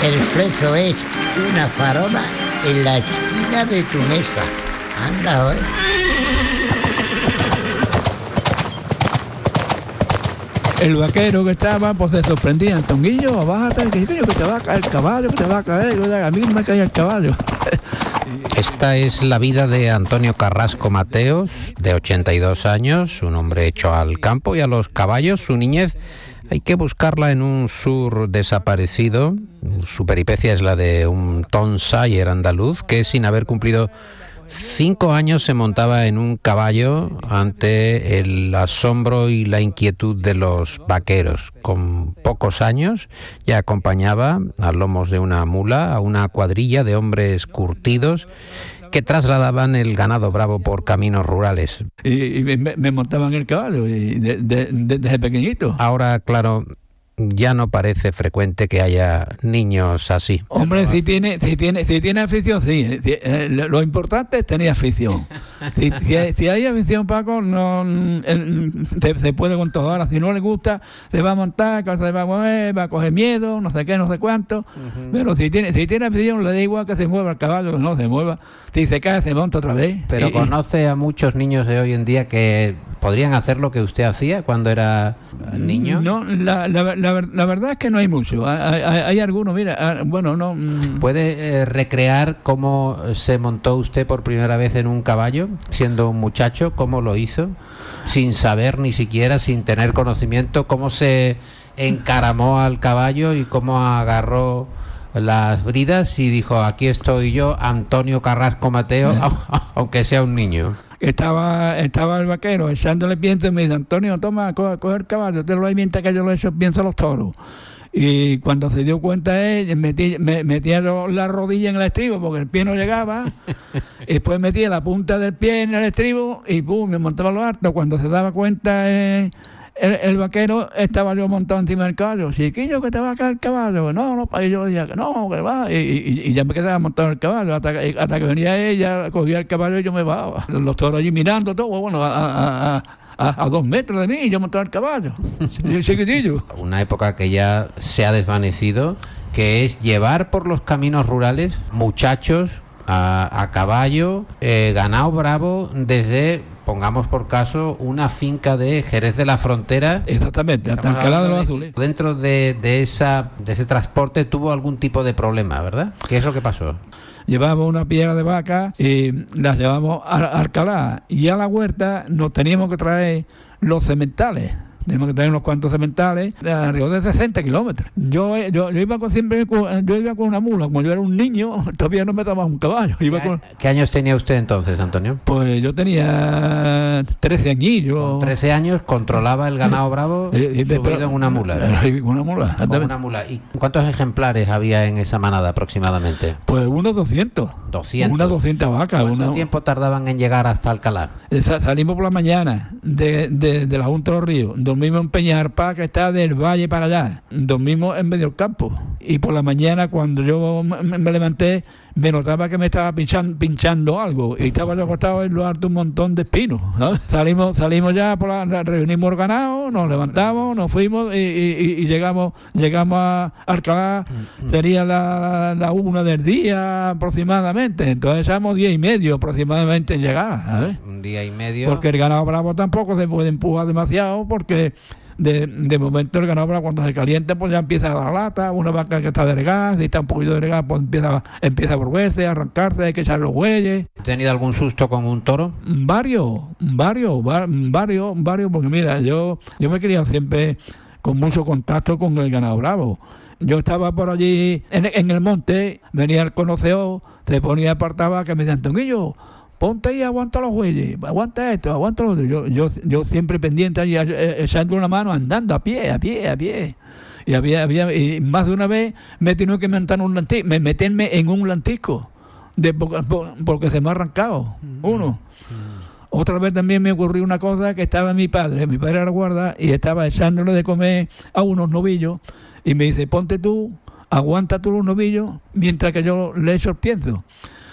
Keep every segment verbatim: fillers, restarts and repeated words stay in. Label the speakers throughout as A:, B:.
A: El frezo es una farola en la esquina de tu mesa. Anda, ¿eh?
B: El vaquero que estaba, pues se sorprendía. Tonguillo, bájate, que que te va a caer el caballo, que te va a caer. A mí no me cae el caballo.
C: Esta es la vida de Antonio Carrasco Mateos, de ochenta y dos años, un hombre hecho al campo y a los caballos. Su niñez hay que buscarla en un sur desaparecido. Su peripecia es la de un Tom Sawyer andaluz que, sin haber cumplido cinco años, se montaba en un caballo ante el asombro y la inquietud de los vaqueros. Con pocos años ya acompañaba a lomos de una mula a una cuadrilla de hombres curtidos que trasladaban el ganado bravo por caminos rurales.
B: Y, y me, me montaba en el caballo y de, de, de, desde pequeñito.
C: Ahora, claro, ya no parece frecuente que haya niños así.
B: Hombre, si tiene, si tiene, si tiene afición, sí. Si, eh, lo importante es tener afición. Si, si, si hay afición, Paco, no eh, se, se puede con todo. Ahora, si no le gusta, se va a montar, se va a mover, va a coger miedo, no sé qué, no sé cuánto. Uh-huh. Pero si tiene, si tiene afición, le da igual que se mueva el caballo, que no se mueva. Si se cae, se monta otra vez.
C: Pero y, conoce a muchos niños de hoy en día que podrían hacer lo que usted hacía cuando era niño.
B: No, la, la, la, la verdad es que no hay mucho. Hay, hay, hay algunos, mira, bueno, no.
C: ¿Puede eh, recrear cómo se montó usted por primera vez en un caballo, siendo un muchacho? ¿Cómo lo hizo? Sin saber ni siquiera, sin tener conocimiento, cómo se encaramó al caballo y cómo agarró las bridas y dijo: aquí estoy yo, Antonio Carrasco Mateo, aunque sea un niño.
B: Estaba estaba el vaquero echándole pienso y me dice: Antonio, toma, coge, coge el caballo, te lo doy mientras que yo lo echo pienso a los toros. Y cuando se dio cuenta él, metí, me, metía la rodilla en el estribo porque el pie no llegaba, y después metía la punta del pie en el estribo y pum, me montaba lo harto. Cuando se daba cuenta eh, el, el vaquero, estaba yo montado encima del caballo. Chiquillo, que te va a caer el caballo. No, no, y yo decía que no, que va. Y, y, y ya me quedaba montado en el caballo. Hasta, hasta que venía ella, cogía el caballo y yo me bajaba. Los toros allí mirando todo, bueno, a, a, a, a, a dos metros de mí, y yo montado en el caballo. Chiquitillo.
C: Una época que ya se ha desvanecido, que es llevar por los caminos rurales muchachos a, a caballo, eh, ganado bravo, desde, pongamos por caso, una finca de Jerez de la Frontera.
B: Exactamente, hasta Alcalá de los Azules.
C: Dentro de, de, esa, de ese transporte tuvo algún tipo de problema, ¿verdad? ¿Qué es lo que pasó?
B: Llevábamos una piedra de vaca y las llevamos a Alcalá, y a la huerta nos teníamos que traer los sementales. Tenemos que traer unos cuantos sementales de alrededor de sesenta kilómetros. Yo, yo, yo iba con siempre yo iba con una mula. Como yo era un niño, todavía no me tomaba un caballo. Iba
C: ¿Qué,
B: con...
C: ¿Qué años tenía usted entonces, Antonio?
B: Pues yo tenía trece añillos.
C: Con trece años controlaba el ganado bravo eh, subido pero, en una mula.
B: Eh, una mula.
C: Con una mula. ¿Y cuántos ejemplares había en esa manada aproximadamente?
B: Pues unos doscientos.
C: doscientos.
B: Unas doscientas vacas.
C: ¿Cuánto
B: una...
C: tiempo tardaban en llegar hasta Alcalá?
B: Salimos por la mañana de, de, de la Junta de los Ríos. Dormimos en Peñarpá, que está del valle para allá. Dormimos en medio del campo. Y por la mañana, cuando yo me, me levanté, me notaba que me estaba pinchando, pinchando algo. Y estaba yo acostado en lo alto un montón de espinos, ¿sabes? Salimos, salimos ya, por la, reunimos el ganado, nos levantamos, nos fuimos y, y, y llegamos llegamos a Alcalá. Sería la, la una del día aproximadamente. Entonces éramos diez y medio aproximadamente en llegar, ¿sabes?
C: Un día y medio.
B: Porque el ganado bravo tampoco se puede empujar demasiado, porque de, de momento el ganado bravo, cuando se calienta, pues ya empieza a dar lata. Una vaca que está delgada, si está un poquito delgada, pues empieza, empieza a volverse, a arrancarse, hay que echar los bueyes.
C: ¿Has tenido algún susto con un toro?
B: Varios, varios, varios, varios, porque mira, yo, yo me quería siempre con mucho contacto con el ganado bravo. Yo estaba por allí en, en el monte, venía el conocedor, se ponía a apartar que me decía: Antonio, ponte ahí, aguanta los bueyes, aguanta esto, aguanta los... Yo, yo, yo siempre pendiente allí, echando una mano, andando a pie, a pie, a pie. Y había, había y más de una vez me he tenido que montar un lantisco, me meterme en un lantisco, de, porque se me ha arrancado uno. Otra vez también me ocurrió una cosa, que estaba mi padre, mi padre era guarda, y estaba echándole de comer a unos novillos, y me dice: ponte tú, aguanta tú los novillos, mientras que yo le echo el pienso.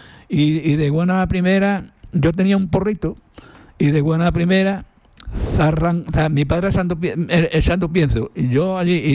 B: Y, y de buena primera, yo tenía un porrito, y de buena primera, arran, mi padre echando, echando pienso, y yo allí...